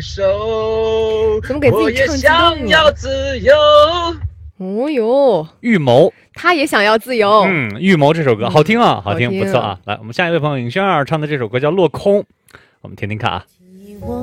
手， 怎么给自己我也唱激动想要了？ 自由。 哦哟， 预谋， 他也想要自由。 预谋这首歌好听啊，好听， 好听不错啊。来，我们下一位朋友尹轩儿唱的这首歌叫《落空》，我们听听看啊。